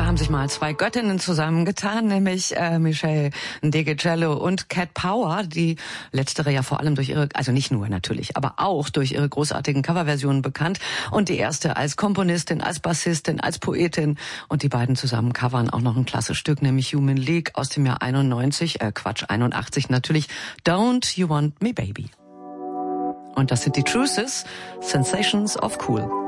haben sich mal zwei Göttinnen zusammengetan, nämlich Michelle Ndegeocello und Cat Power, die letztere ja vor allem durch ihre, also nicht nur natürlich, aber auch durch ihre großartigen Coverversionen bekannt, und die erste als Komponistin, als Bassistin, als Poetin, und die beiden zusammen covern auch noch ein klasse Stück, nämlich Human League aus dem Jahr 81 natürlich, Don't You Want Me Baby. Und das sind die Truces, Sensations of Cool.